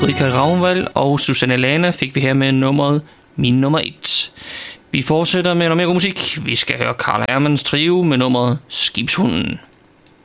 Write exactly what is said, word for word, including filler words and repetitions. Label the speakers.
Speaker 1: Richard Ragnvald og Susanne Lana fik vi her med nummeret Min Nummer et. Vi fortsætter med noget mere god musik. Vi skal høre Karl Hermanns Trio med nummeret Skibshunden.